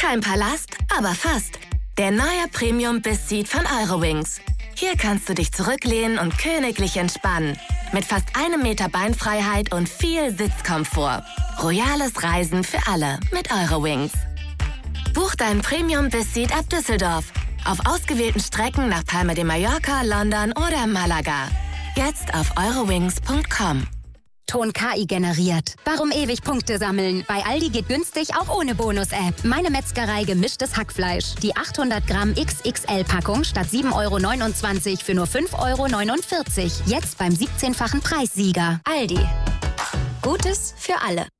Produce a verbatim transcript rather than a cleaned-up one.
Kein Palast, aber fast. Der neue Premium-Bis-Seat von Eurowings. Hier kannst du dich zurücklehnen und königlich entspannen. Mit fast einem Meter Beinfreiheit und viel Sitzkomfort. Royales Reisen für alle mit Eurowings. Buch deinen Premium-Bis-Seat ab Düsseldorf. Auf ausgewählten Strecken nach Palma de Mallorca, London oder Malaga. Jetzt auf eurowings punkt com. Ton K I generiert. Warum ewig Punkte sammeln? Bei Aldi geht günstig auch ohne Bonus-App. Meine Metzgerei gemischtes Hackfleisch. Die achthundert Gramm X X L-Packung statt sieben Euro neunundzwanzig für nur fünf Euro neunundvierzig. Jetzt beim siebzehnfachen Preissieger. Aldi. Gutes für alle.